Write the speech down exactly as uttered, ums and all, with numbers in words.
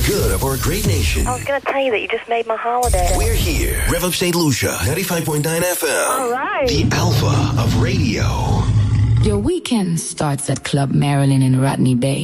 Good for a great nation. I was going to tell you that you just made my holiday. We're here. Rev Up Saint Lucia, ninety-five point nine F M. All right. The Alpha of Radio. Your weekend starts at Club Marilyn in Rodney Bay.